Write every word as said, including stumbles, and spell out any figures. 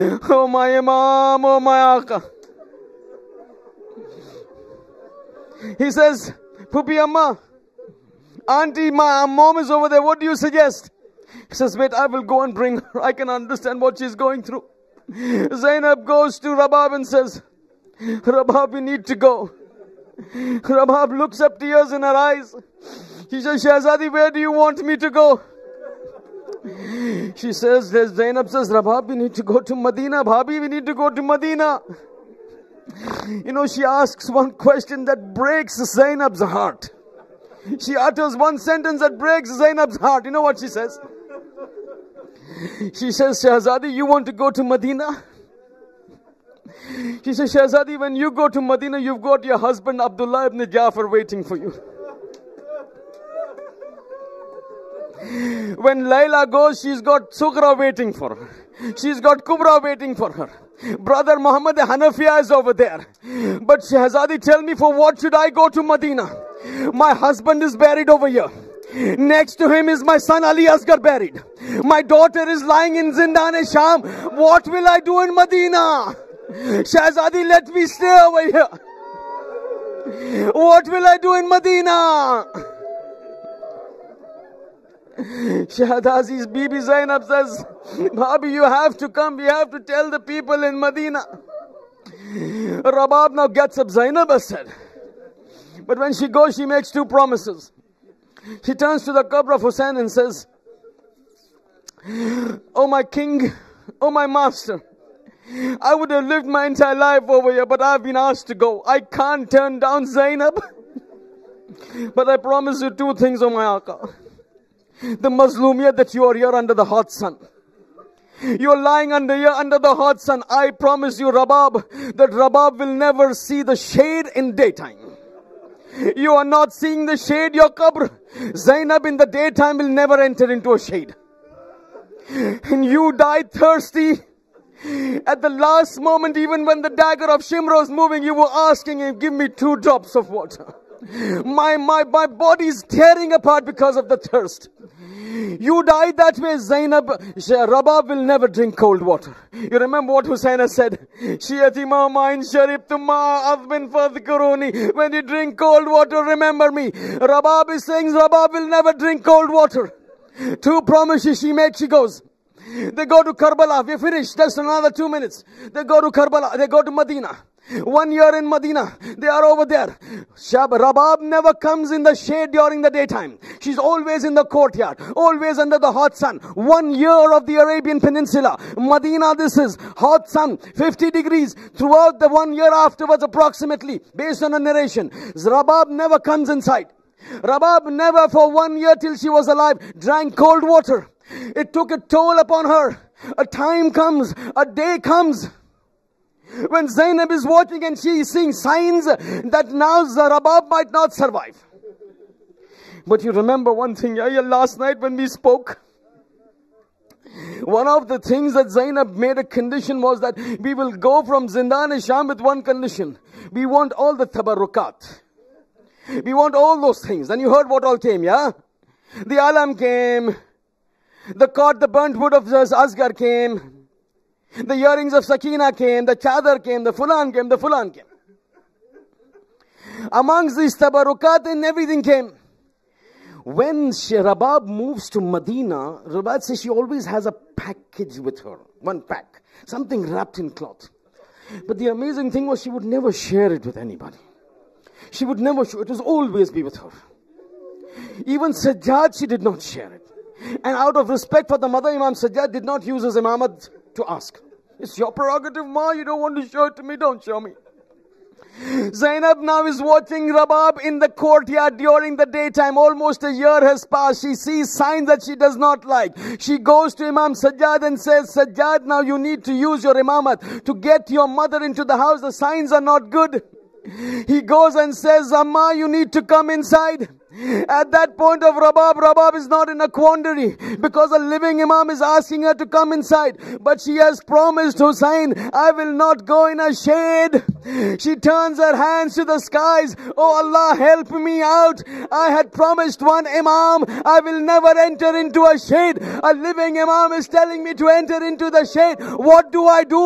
Oh my Imam, oh my Aka. He says, Pupi Amma, Auntie, my mom is over there. What do you suggest? He says, wait, I will go and bring her. I can understand what she's going through. Zainab goes to Rabab and says, Rabab, we need to go. Rabab looks up, tears in her eyes. He says, Shahzadi, where do you want me to go? She says, Zainab says, Rabab, we need to go to Medina. Bhabi, we need to go to Medina. You know, she asks one question that breaks Zainab's heart. She utters one sentence that breaks Zainab's heart. You know what she says? She says, Shahzadi, you want to go to Medina? She says, Shahzadi, when you go to Medina, you've got your husband Abdullah ibn Jafar waiting for you. When Layla goes, she's got Sughra waiting for her. She's got Kubra waiting for her. Brother Muhammad Hanafiya is over there. But Shahzadi, tell me, for what should I go to Medina? My husband is buried over here. Next to him is my son Ali Asghar buried. My daughter is lying in Zindan-e-Sham. What will I do in Medina? Shahzadi, let me stay over here. What will I do in Medina? Shahzazi's Bibi Zainab says, Bhabi, you have to come. We have to tell the people in Medina. Rabab now gets up. Zainab has said. But when she goes, she makes two promises. She turns to the qabr of Hussein and says, Oh my king, oh my master, I would have lived my entire life over here, but I've been asked to go. I can't turn down Zainab. But I promise you two things, oh my Aka. The Mazlumiyat that you are here under the hot sun. You're lying under here under the hot sun. I promise you, Rabab, that Rabab will never see the shade in daytime. You are not seeing the shade, your qabr. Zainab in the daytime will never enter into a shade. And you died thirsty. At the last moment, even when the dagger of Shimra was moving, you were asking him, give me two drops of water. My, my, my body is tearing apart because of the thirst. You died that way, Zainab. Rabab will never drink cold water. You remember what Hussein has said? Shiyatima ma'in sharibtu ma'adbin fadhkuruni. When you drink cold water, remember me. Rabab is saying Rabab will never drink cold water. Two promises she made, she goes. They go to Karbala. We finished. Just another two minutes. They go to Karbala. They go to Medina. One year in Medina. They are over there. Shab Rabab never comes in the shade during the daytime. She's always in the courtyard. Always under the hot sun. One year of the Arabian Peninsula. Medina, this is hot sun. fifty degrees. Throughout the one year afterwards approximately. Based on a narration. Rabab never comes inside. Rabab never for one year till she was alive drank cold water. It took a toll upon her. A time comes, a day comes, when Zainab is watching and she is seeing signs that now Rabab might not survive. But you remember one thing, yeah, last night when we spoke, one of the things that Zainab made a condition was that we will go from Zindan-e-Sham with one condition. We want all the tabarrukat. We want all those things. And you heard what all came, yeah? The alam came. The cot, the burnt wood of Asghar came. The earrings of Sakina came. The chadar came. The fulan came. The fulan came. Amongst these tabarukat and everything came. When Rabab moves to Medina, Rabab says she always has a package with her. One pack. Something wrapped in cloth. But the amazing thing was she would never share it with anybody. She would never share it. It was always be with her. Even Sajjad, she did not share it. And out of respect for the mother, Imam Sajjad did not use his imamat to ask. It's your prerogative, Ma. You don't want to show it to me, don't show me. Zainab now is watching Rabab in the courtyard during the daytime. Almost a year has passed. She sees signs that she does not like. She goes to Imam Sajjad and says, Sajjad, now you need to use your imamat to get your mother into the house. The signs are not good. He goes and says, Amma, you need to come inside. At that point of Rabab, Rabab is not in a quandary because a living Imam is asking her to come inside. But she has promised Hussein, I will not go in a shade. She turns her hands to the skies. Oh Allah, help me out. I had promised one Imam, I will never enter into a shade. A living Imam is telling me to enter into the shade. What do I do?